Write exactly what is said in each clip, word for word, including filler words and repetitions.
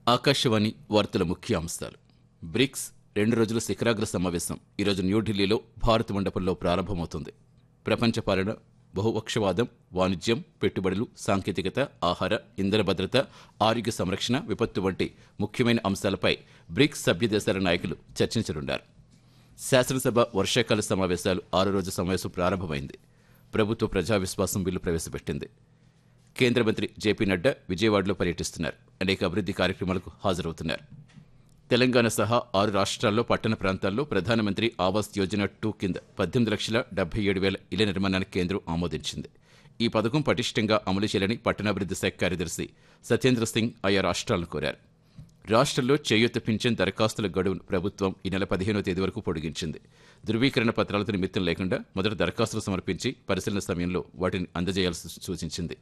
ఆకాశవాణి వార్తల ముఖ్య అంశాలు. బ్రిక్స్ రెండు రోజుల శిఖరాగ్ర సమావేశం ఈరోజు న్యూఢిల్లీలో భారత్ మండపంలో ప్రారంభమవుతుంది. ప్రపంచ పాలన, బహుపక్షవాదం, వాణిజ్యం, పెట్టుబడులు, సాంకేతికత, ఆహార, ఇంధన భద్రత, ఆరోగ్య సంరక్షణ, విపత్తు వంటి ముఖ్యమైన అంశాలపై బ్రిక్స్ సభ్య దేశాల నాయకులు చర్చించనున్నారు. శాసనసభ వర్షాకాల సమావేశాలు ఆరో రోజు సమావేశం ప్రారంభమైంది. ప్రభుత్వ ప్రజా విశ్వాసం బిల్లు ప్రవేశపెట్టింది. కేంద్ర మంత్రి జేపీ నడ్డా విజయవాడలో పర్యటిస్తున్నారు. అనేక అభివృద్ధి కార్యక్రమాలకు హాజరవుతున్నారు. తెలంగాణ సహా ఆరు రాష్ట్రాల్లో పట్టణ ప్రాంతాల్లో ప్రధానమంత్రి ఆవాస్ యోజన టూ కింద పద్దెనిమిది లక్షల డెబ్బై ఏడు వేల ఇళ్ల నిర్మాణానికి కేంద్రం ఆమోదించింది. ఈ పథకం పటిష్టంగా అమలు చేయాలని పట్టణాభివృద్ధి శాఖ కార్యదర్శి సత్యేంద్ర సింగ్ ఆయా రాష్ట్రాలను కోరారు. రాష్ట్రంలో చేయూత పింఛన్ దరఖాస్తుల గడువును ప్రభుత్వం ఈ నెల పదిహేనో తేదీ వరకు పొడిగించింది. ధృవీకరణ పత్రాలతో నిమిత్తం లేకుండా మొదట దరఖాస్తులు సమర్పించి పరిశీలన సమయంలో వాటిని అందజేయాల్సి సూచించింది.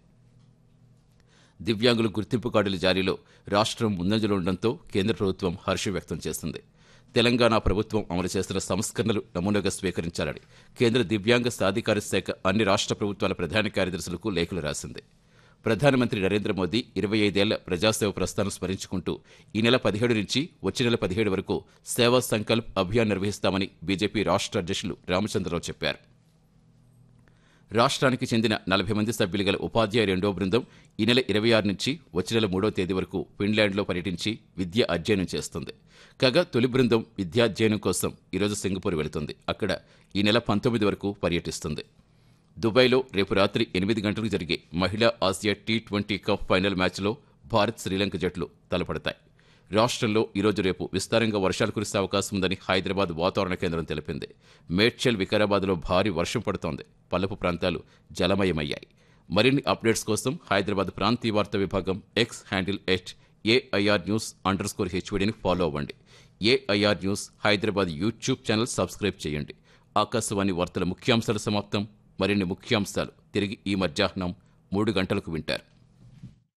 దివ్యాంగుల గుర్తింపు కార్డుల జారీలో రాష్ట్రం ముందంజలో ఉండడంతో కేంద్ర ప్రభుత్వం హర్షం వ్యక్తం చేసింది. తెలంగాణ ప్రభుత్వం అమలు చేస్తున్న సంస్కరణలు నమూనాగా స్వీకరించాలని కేంద్ర దివ్యాంగ సాధికార శాఖ అన్ని రాష్ట్ర ప్రభుత్వాల ప్రధాన కార్యదర్శులకు లేఖలు రాసింది. ప్రధానమంత్రి నరేంద్ర మోదీ ఇరవై ఐదేళ్ల ప్రజాసేవ ప్రస్థానం స్మరించుకుంటూ ఈ నెల పదిహేడు నుంచి వచ్చే నెల పదిహేడు వరకు సేవా సంకల్ప్ అభియాన్ నిర్వహిస్తామని బీజేపీ రాష్ట్ర అధ్యక్షులు రామచంద్రరావు చెప్పారు. రాష్ట్రానికి చెందిన నలభై మంది సభ్యులు గల ఉపాధ్యాయ రెండో బృందం ఈ నెల ఇరవై ఆరు నుంచి వచ్చే నెల మూడో తేదీ వరకు ఫిన్లాండ్లో పర్యటించి విద్య అధ్యయనం చేస్తుంది. కాగా తొలి బృందం విద్యాధ్యయనం కోసం ఈరోజు సింగపూర్ వెళుతుంది. అక్కడ ఈ నెల పంతొమ్మిది వరకు పర్యటిస్తుంది. దుబాయ్లో రేపు రాత్రి ఎనిమిది గంటలకు జరిగే మహిళా Asia T twenty cup final మ్యాచ్లో భారత్ శ్రీలంక జట్లు తలపడతాయి. రాష్ట్రంలో ఈరోజు రేపు విస్తారంగా వర్షాలు కురిసే అవకాశం ఉందని హైదరాబాద్ వాతావరణ కేంద్రం తెలిపింది. మేడ్చల్, వికారాబాద్లో భారీ వర్షం పడుతోంది. పల్లపు ప్రాంతాలు జలమయమయ్యాయి. మరిన్ని అప్డేట్స్ కోసం హైదరాబాద్ ప్రాంతీయ వార్తా విభాగం X handle at AIR news under score హెచ్వీడీని follow అవ్వండి. AIR news Hyderabad YouTube channel subscribe చేయండి. ఆకాశవాణి వార్తల ముఖ్యాంశాలు సమాప్తం. మరిన్ని ముఖ్యాంశాలు తిరిగి ఈ మధ్యాహ్నం మూడు గంటలకు వింటారు.